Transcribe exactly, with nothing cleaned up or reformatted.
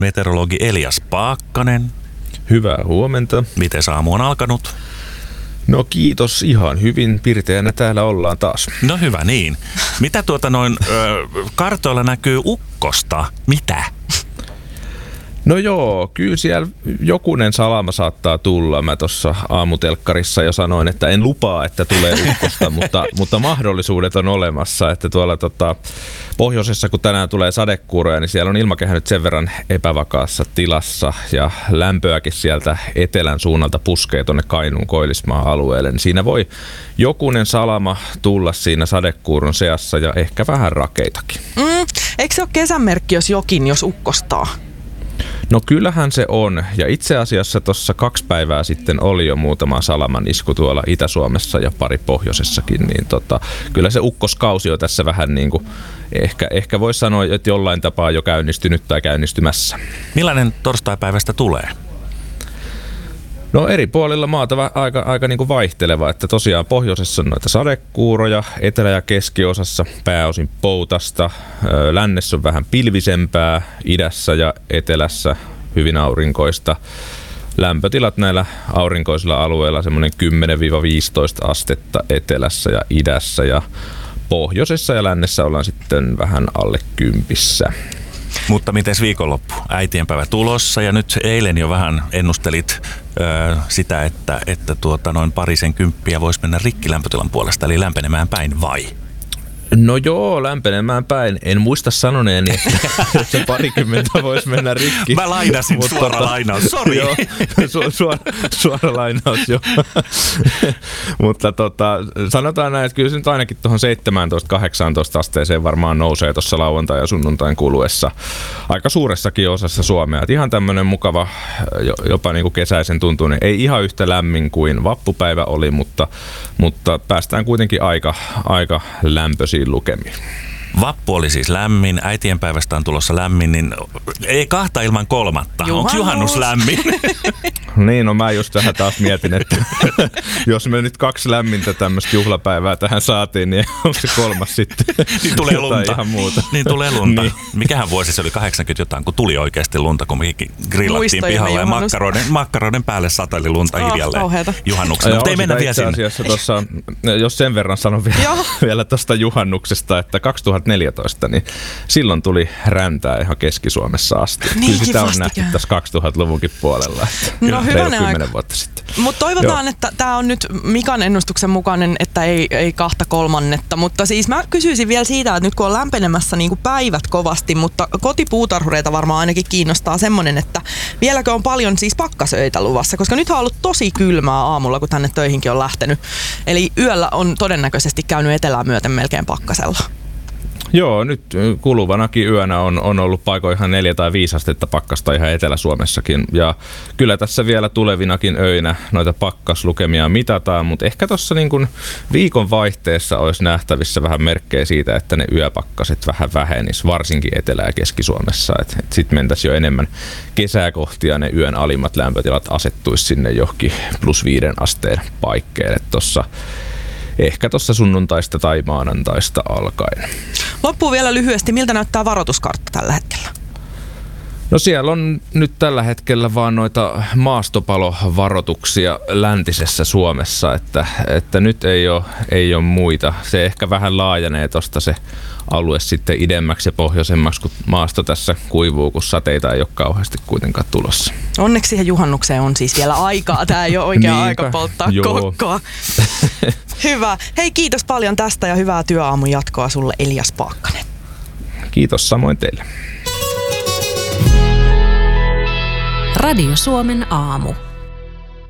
meteorologi Elias Paakkanen. Hyvää huomenta. Miten aamu on alkanut? No kiitos, ihan hyvin pirteänä täällä ollaan taas. No hyvä niin. Mitä tuota noin ö, kartoilla näkyy ukkosta? Mitä? No joo, kyllä siellä jokunen salama saattaa tulla. Mä tuossa aamutelkkarissa jo sanoin, että en lupaa, että tulee ukkosta, mutta, mutta mahdollisuudet on olemassa. Että tuolla tota, pohjoisessa, kun tänään tulee sadekuuroja, niin siellä on ilmakehä nyt sen verran epävakaassa tilassa ja lämpöäkin sieltä etelän suunnalta puskee tuonne Kainuun Koillismaan alueelle. Niin siinä voi jokunen salama tulla siinä sadekuuron seassa ja ehkä vähän rakeitakin. Mm, eikö se ole kesänmerkki, jos jokin, jos ukkostaa? No kyllähän se on, ja itse asiassa tuossa kaksi päivää sitten oli jo muutama salaman isku tuolla Itä-Suomessa ja pari pohjoisessakin, niin tota, kyllä se ukkoskausi on tässä vähän niin kuin, ehkä, ehkä voisi sanoa, että jollain tapaa jo käynnistynyt tai käynnistymässä. Millainen torstaipäivästä tulee? No eri puolilla maata aika, aika niin kuin vaihteleva, että tosiaan pohjoisessa on noita sadekuuroja, etelä- ja keskiosassa pääosin poutasta, lännessä on vähän pilvisempää, idässä ja etelässä hyvin aurinkoista. Lämpötilat näillä aurinkoisilla alueilla semmoinen kymmenen viisitoista astetta etelässä ja idässä ja pohjoisessa ja lännessä ollaan sitten vähän alle kympissä. Mutta mites viikonloppu? Äitienpäivä tulossa ja nyt eilen jo vähän ennustelit ö, sitä, että, että tuota, noin parisen kymppiä voisi mennä rikki lämpötilan puolesta, eli lämpenemään päin vai? No joo, lämpenemään päin. En muista sanoneeni, että se parikymmentä voisi mennä rikki. Mä lainasin mutta suora tota, lainaus, sori. Joo, su, suora, suora lainaus, joo. Mutta tota, sanotaan näin, että kyllä se nyt ainakin tuohon seitsemäntoista kahdeksantoista asteeseen varmaan nousee tuossa lauantai- ja sunnuntain kuluessa aika suuressakin osassa Suomea. Et ihan tämmöinen mukava, jopa niin kuin kesäisen tuntuinen. Ei ihan yhtä lämmin kuin vappupäivä oli, mutta, mutta päästään kuitenkin aika, aika lämpöisiin lukemiin. Vappu oli siis lämmin, äitienpäivästä on tulossa lämmin, niin ei kahta ilman kolmatta. Juhannus. Onko juhannus lämmin? Niin, no mä just tähän taas mietin, että jos me nyt kaksi lämmintä tämmöistä juhlapäivää tähän saatiin, niin on se kolmas sitten niin tulee lunta. Ihan muuta. Niin tulee lunta. Niin. Mikähän vuosi se oli kahdeksankymmentä jotain, kun tuli oikeasti lunta, kun me grillattiin pihalla ja makkaroiden, makkaroiden päälle sateli lunta oh, hiljalleen juhannuksena. Mutta ei mennä vielä sinne. Tossa, jos sen verran sanon vielä, vielä tuosta juhannuksesta, että kaksituhattaneljätoista, niin silloin tuli räntää ihan Keski-Suomessa asti. Niin, kyllä sitä on vastikään. nähty tässä kaksituhattaluvunkin puolella. No hyvänen aika. Vuotta sitten. Mutta toivotaan, Joo. että tämä on nyt Mikan ennustuksen mukainen, että ei, ei kahta kolmannetta. Mutta siis mä kysyisin vielä siitä, että nyt kun on lämpenemässä niin kuin päivät kovasti, mutta kotipuutarhureita varmaan ainakin kiinnostaa semmoinen, että vieläkö on paljon siis pakkasöitä luvassa, koska nyt on ollut tosi kylmää aamulla, kun tänne töihinkin on lähtenyt. Eli yöllä on todennäköisesti käynyt etelää myöten melkein pakkasella. Joo, nyt kuluvanakin yönä on, on ollut paikoin ihan neljä tai viisi astetta pakkasta ihan Etelä-Suomessakin. Ja kyllä tässä vielä tulevinakin öinä noita pakkaslukemia mitataan, mutta ehkä tuossa niin kuin viikon vaihteessa olisi nähtävissä vähän merkkejä siitä, että ne yöpakkaset vähän vähenis, varsinkin Etelä- ja Keski-Suomessa. Sitten mentäisiin jo enemmän kesää kohti ja ne yön alimmat lämpötilat asettuisi sinne johonkin plus viiden asteen paikkeelle tuossa. Ehkä tuossa sunnuntaista tai maanantaista alkaen. Loppuun vielä lyhyesti, miltä näyttää varoituskartta tällä hetkellä? No siellä on nyt tällä hetkellä vaan noita maastopalovaroituksia läntisessä Suomessa, että, että nyt ei ole, ei ole muita. Se ehkä vähän laajenee tuosta se alue sitten idemmäksi ja pohjoisemmaksi, kun maasto tässä kuivuu, kun sateita ei ole kauheasti kuitenkaan tulossa. Onneksi siihen juhannukseen on siis vielä aikaa. Tämä ei ole oikea Niinpä, aika polttaa joo. kokkoa. Hyvä. Hei, kiitos paljon tästä ja hyvää työaamun jatkoa sulle, Elias Paakkanen. Kiitos samoin teille. Radio Suomen aamu.